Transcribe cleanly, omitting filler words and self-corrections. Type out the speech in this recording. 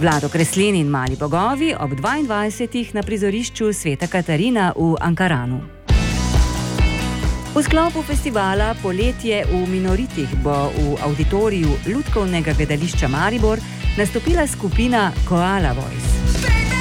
Vlado Kreslin in Mali bogovi ob 22. na prizorišču Sveta Katarina v Ankaranu. V sklopu festivala Poletje v minoritih bo v avditoriju Lutkovnega gledališča Maribor nastopila skupina Koala Voice.